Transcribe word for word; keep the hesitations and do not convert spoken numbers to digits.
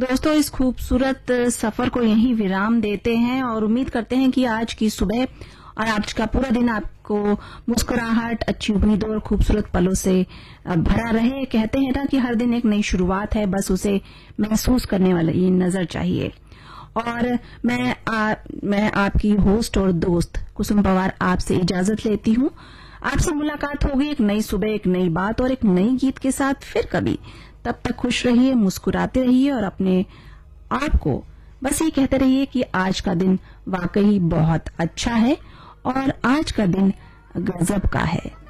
दोस्तों, इस खूबसूरत सफर को यहीं विराम देते हैं और उम्मीद करते हैं कि आज की सुबह और आज का पूरा दिन आपको मुस्कुराहट, अच्छी उम्मीदों और खूबसूरत पलों से भरा रहे। कहते हैं ना कि हर दिन एक नई शुरुआत है, बस उसे महसूस करने वाली नजर चाहिए। और मैं आ, मैं आपकी होस्ट और दोस्त कुसुम पवार आपसे इजाजत लेती हूँ। आपसे मुलाकात होगी एक नई सुबह, एक नई बात और एक नई गीत के साथ फिर कभी। तब तक खुश रहिए, मुस्कुराते रहिए और अपने आप को बस ये कहते रहिए कि आज का दिन वाकई बहुत अच्छा है और आज का दिन गजब का है।